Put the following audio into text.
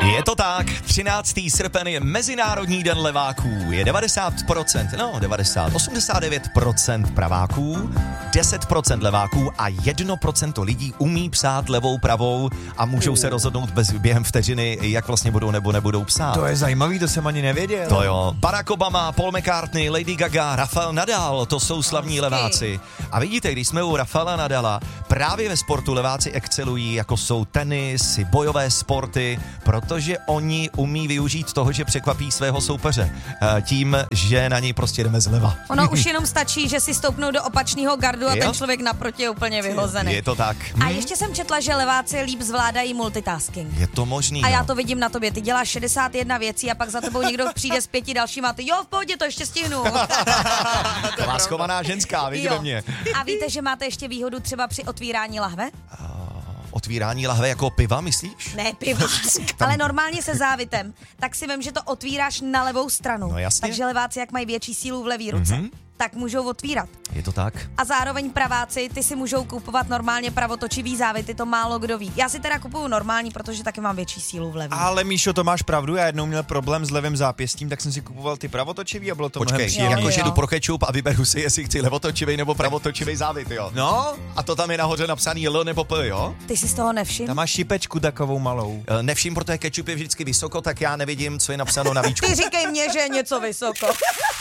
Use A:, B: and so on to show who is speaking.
A: Je to tak, 13. srpen je Mezinárodní den leváků, je 89% praváků, 10% leváků a 1% lidí umí psát levou pravou a můžou se rozhodnout během vteřiny, jak vlastně budou nebo nebudou psát.
B: To je zajímavý, to jsem ani nevěděl.
A: To jo. Barack Obama, Paul McCartney, Lady Gaga, Rafael Nadal, to jsou slavní leváci. A vidíte, když jsme u Rafaela Nadala, právě ve sportu leváci excelují, jako jsou tenis, bojové sporty, protože oni umí využít toho, že překvapí svého soupeře tím, že na něj prostě jdeme zleva.
C: Ono už jenom stačí, že si stoupnou do opačného gardu a ten člověk naproti je úplně vyhozený.
A: Je to tak.
C: A ještě jsem četla, že leváci líp zvládají multitasking.
A: Je to možný.
C: A já to vidím na tobě. Ty děláš 61 věcí a pak za tebou někdo přijde s 5 dalšíma a ty jo, v pohodě, to ještě stihnu.
A: To má schovaná ženská, vidíte mě.
C: A víte, že máte ještě výhodu třeba při otvírání lahve?
A: Otvírání lahve jako piva, myslíš?
C: Ne, piva, ale normálně se závitem. Tak si vím, že to otvíráš na levou stranu.
A: No jasně.
C: Takže leváci, jak mají větší sílu v levý ruce, tak můžou otvírat.
A: Je to tak?
C: A zároveň praváci, ty si můžou kupovat normálně pravotočivý závity, to málo kdo ví. Já si teda kupuju normální, protože taky mám větší sílu v levý.
B: Ale Míšo, to máš pravdu, já jednou měl problém s levým zápěstím, tak jsem si kupoval ty pravotočivý a bylo to mnohem příjemnější.
A: Jakože jdu pro kečup a vyberu si, jestli chci levotočivý nebo pravotočivý závit, jo?
B: No?
A: A to tam je nahoře napsaný L nebo P, jo?
C: Ty si z toho nevšim?
B: Tam máš šipečku takovou malou.
A: Nevšim, protože kečup je vždycky vysoko, tak já nevidím, co je napsáno na víčku.
C: Ty říkej mně, že je něco vysoko.